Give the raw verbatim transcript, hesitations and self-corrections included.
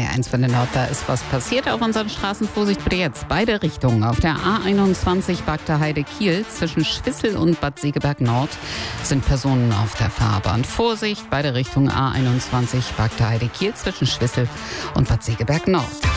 eins von der Nord, da ist was passiert auf unseren Straßen. Vorsicht bitte jetzt, beide Richtungen. Auf der A einundzwanzig Bagdaheide-Kiel zwischen Schwissel und Bad Segeberg Nord sind Personen auf der Fahrbahn. Vorsicht, beide Richtungen A einundzwanzig Bagdaheide-Kiel zwischen Schwissel und Bad Segeberg Nord.